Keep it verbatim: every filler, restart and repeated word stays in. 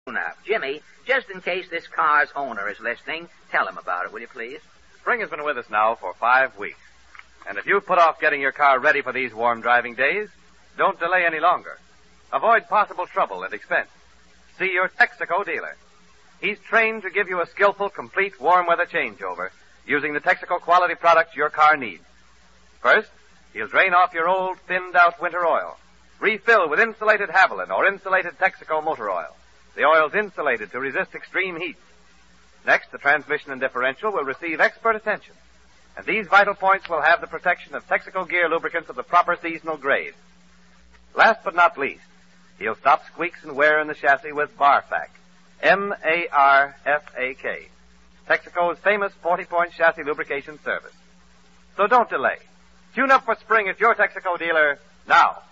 Now, Jimmy, just in case this car's owner is listening, tell him about it, will you please? Spring has been with us now for five weeks. And if you've put off getting your car ready for these warm driving days, don't delay any longer. Avoid possible trouble and expense. See your Texaco dealer. He's trained to give you a skillful, complete warm weather changeover using the Texaco quality products your car needs. First, he'll drain off your old, thinned-out winter oil. Refill with insulated Haviland or insulated Texaco motor oil. The oil's insulated to resist extreme heat. Next, the transmission and differential will receive expert attention. And these vital points will have the protection of Texaco gear lubricants of the proper seasonal grade. Last but not least, he'll stop squeaks and wear in the chassis with Marfak. M A R F A K. Texaco's famous forty-point chassis lubrication service. So don't delay. Tune up for spring at your Texaco dealer now.